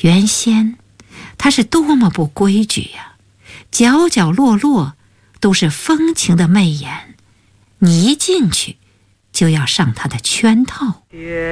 原先他是多么不规矩呀，角角落落都是风情的媚眼，你一进去就要上他的圈套。